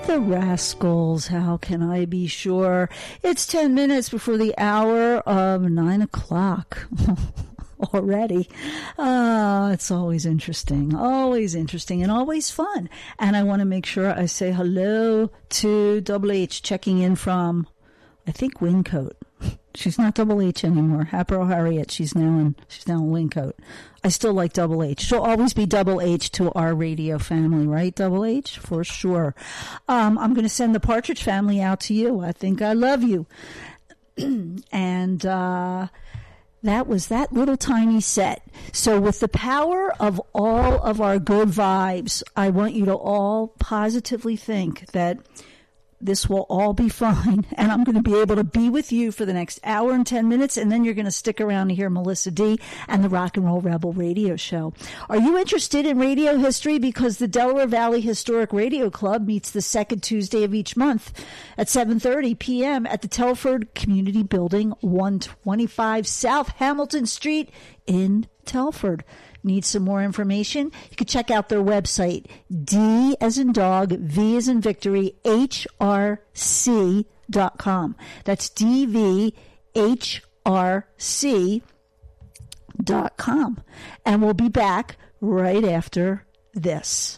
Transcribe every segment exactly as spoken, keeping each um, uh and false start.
The Rascals, how can I be sure? It's ten minutes before the hour of nine o'clock. Already. Uh, it's always interesting, always interesting and always fun. And I want to make sure I say hello to Double H checking in from, I think, Wyncote. She's not Double H anymore. Hapro Harriet. She's now in, she's now in Wyncote. I still like Double H. She'll always be Double H to our radio family, right? Double H? For sure. Um, I'm going to send the Partridge Family out to you. I think I love you. and, uh, that was that little tiny set. So with the power of all of our good vibes, I want you to all positively think that this will all be fine, and I'm going to be able to be with you for the next hour and ten minutes, and then you're going to stick around to hear Melissa D and the Rock and Roll Rebel radio show. Are you interested in radio history? Because the Delaware Valley Historic Radio Club meets the second Tuesday of each month at seven thirty p.m. at the Telford Community Building, one twenty-five South Hamilton Street in Telford. Need some more information? You can check out their website, D as in dog, V as in victory, H R C dot com. That's D V H R C dot com. And we'll be back right after this.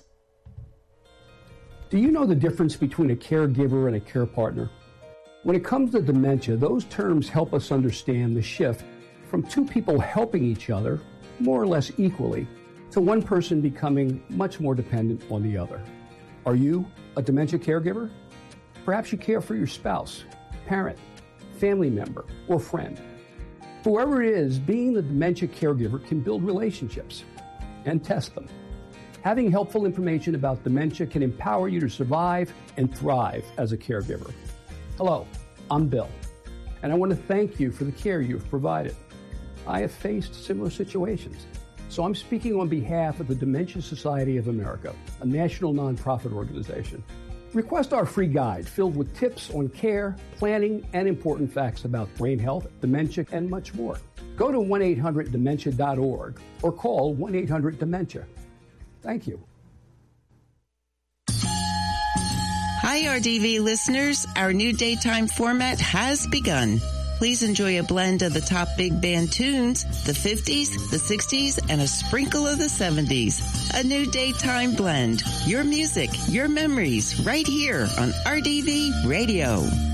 Do you know the difference between a caregiver and a care partner? When it comes to dementia, those terms help us understand the shift from two people helping each other more or less equally, to one person becoming much more dependent on the other. Are you a dementia caregiver? Perhaps you care for your spouse, parent, family member, or friend. Whoever it is, being the dementia caregiver can build relationships and test them. Having helpful information about dementia can empower you to survive and thrive as a caregiver. Hello, I'm Bill, and I want to thank you for the care you've provided. I have faced similar situations, so I'm speaking on behalf of the Dementia Society of America, a national nonprofit organization. Request our free guide filled with tips on care, planning, and important facts about brain health, dementia, and much more. Go to one eight hundred dementia dot org or call one eight hundred dementia. Thank you. Hi, R D V listeners. Our new daytime format has begun. Please enjoy a blend of the top big band tunes, the fifties, the sixties, and a sprinkle of the seventies. A new daytime blend. Your music, your memories, right here on R D V Radio.